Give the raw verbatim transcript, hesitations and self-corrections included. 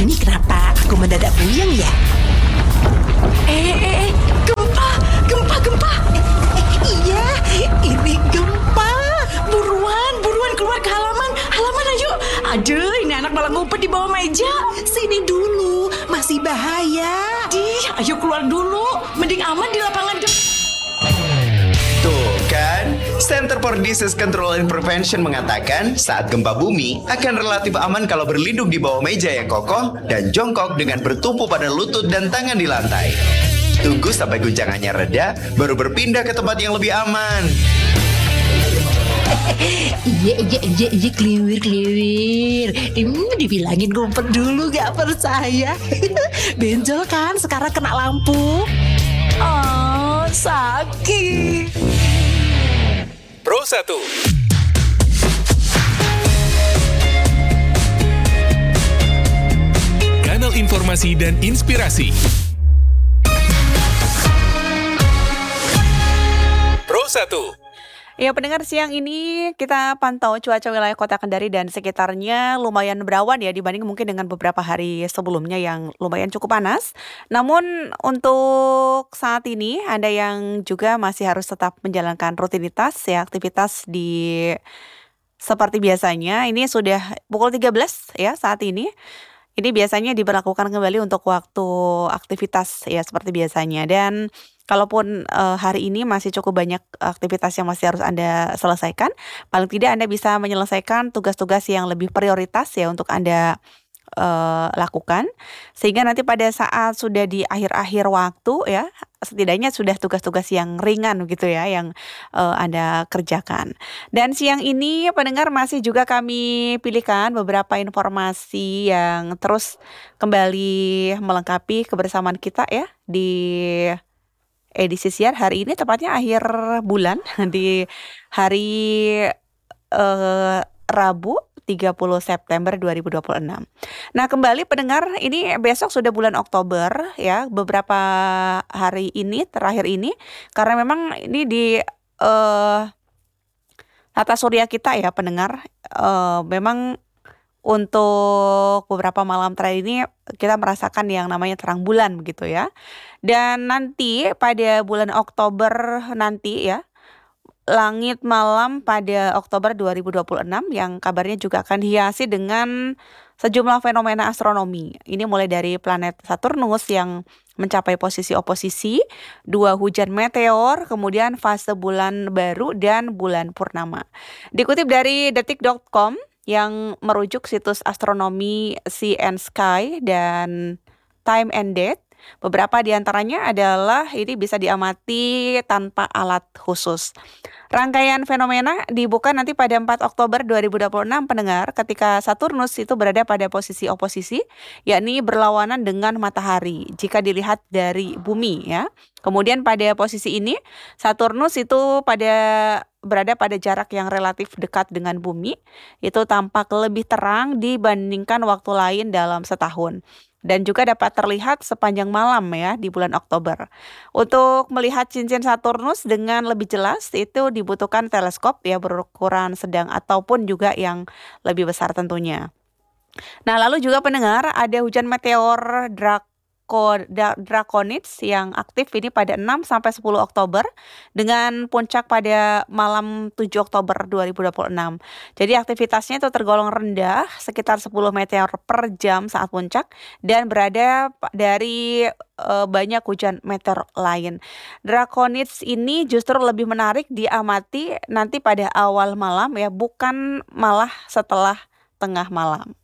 Ini kenapa aku mendadak puyeng ya? Eh, eh, eh, gempa, gempa, gempa. Eh, iya, ini gempa. Buruan, buruan keluar ke halaman, halaman ayo. Aduh, ini anak malah ngumpet di bawah meja. Sini dulu, masih bahaya. Di, ayo keluar dulu. Mending aman di lapangan gempa. Tuh kan, Center for Disease Control and Prevention mengatakan saat gempa bumi akan relatif aman kalau berlindung di bawah meja yang kokoh dan jongkok dengan bertumpu pada lutut dan tangan di lantai. Tunggu sampai guncangannya reda, baru berpindah ke tempat yang lebih aman. Iya, iya, iya, iya, kliwir, kliwir. Hmm, dibilangin ngumpet dulu gak percaya. Benjol kan sekarang kena lampu. Oh, sakit. Pro satu. Kanal informasi dan inspirasi. Pro satu. Ya, pendengar, siang ini kita pantau cuaca wilayah Kota Kendari dan sekitarnya lumayan berawan ya dibanding mungkin dengan beberapa hari sebelumnya yang lumayan cukup panas. Namun untuk saat ini Anda yang juga masih harus tetap menjalankan rutinitas ya, aktivitas di seperti biasanya. Ini sudah pukul tiga belas ya saat ini. Ini biasanya diberlakukan kembali untuk waktu aktivitas ya seperti biasanya. Dan kalaupun uh, hari ini masih cukup banyak aktivitas yang masih harus Anda selesaikan, paling tidak Anda bisa menyelesaikan tugas-tugas yang lebih prioritas ya untuk Anda uh, lakukan. Sehingga nanti pada saat sudah di akhir-akhir waktu ya, setidaknya sudah tugas-tugas yang ringan gitu ya yang uh, Anda kerjakan. Dan siang ini pendengar masih juga kami pilihkan beberapa informasi yang terus kembali melengkapi kebersamaan kita ya di edisi siar hari ini, tepatnya akhir bulan di hari uh, Rabu tiga puluh September dua ribu dua puluh enam. Nah, kembali pendengar, ini besok sudah bulan Oktober ya, beberapa hari ini terakhir ini karena memang ini di uh, tata surya kita ya pendengar, uh, memang untuk beberapa malam terakhir ini kita merasakan yang namanya terang bulan begitu ya. Dan nanti pada bulan Oktober nanti ya, langit malam pada Oktober dua ribu dua puluh enam yang kabarnya juga akan dihiasi dengan sejumlah fenomena astronomi. Ini mulai dari planet Saturnus yang mencapai posisi oposisi, dua hujan meteor, kemudian fase bulan baru dan bulan purnama. Dikutip dari detik dot com yang merujuk situs astronomi Sea and Sky dan Time and Date, beberapa diantaranya adalah ini bisa diamati tanpa alat khusus. Rangkaian fenomena dibuka nanti pada empat Oktober dua ribu dua puluh enam pendengar, ketika Saturnus itu berada pada posisi oposisi, yakni berlawanan dengan matahari jika dilihat dari bumi ya. Kemudian pada posisi ini Saturnus itu pada berada pada jarak yang relatif dekat dengan bumi, itu tampak lebih terang dibandingkan waktu lain dalam setahun. Dan juga dapat terlihat sepanjang malam ya di bulan Oktober. Untuk melihat cincin Saturnus dengan lebih jelas itu dibutuhkan teleskop ya berukuran sedang ataupun juga yang lebih besar tentunya. Nah, lalu juga pendengar ada hujan meteor Draco Draconid yang aktif ini pada enam sampai sepuluh Oktober dengan puncak pada malam tujuh Oktober dua ribu dua puluh enam. Jadi aktivitasnya itu tergolong rendah sekitar sepuluh meteor per jam saat puncak dan berada dari e, banyak hujan meteor lain. Draconids ini justru lebih menarik diamati nanti pada awal malam ya, bukan malah setelah tengah malam.